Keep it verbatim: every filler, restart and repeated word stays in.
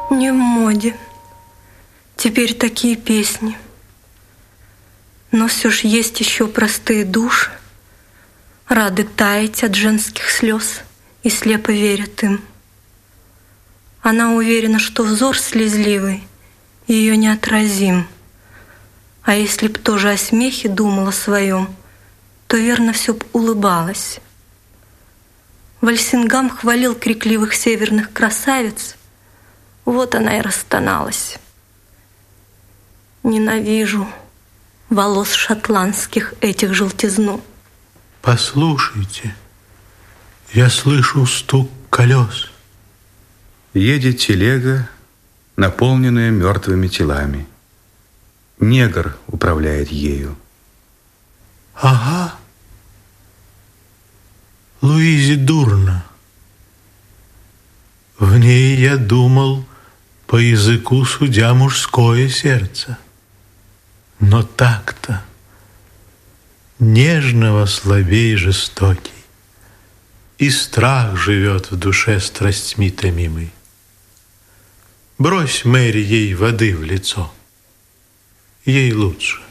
Не в моде теперь такие песни. Но все ж есть еще простые души, рады таять от женских слез и слепо верят им. Она уверена, что взор слезливый ее неотразим. А если б тоже о смехе думала своем, то верно все б улыбалась. Вальсингам хвалил крикливых северных красавиц, вот она и расстоналась. Ненавижу волос шотландских этих желтизну. Послушайте, я слышу стук колес. Едет телега, наполненная мертвыми телами. Негр управляет ею. Ага. Луизе дурно. В ней, я думал, по языку судя мужское сердце. Но так-то нежного слабей жестокий, и страх живет в душе страстьми томимый. Брось, Мэри, ей воды в лицо, ей лучше.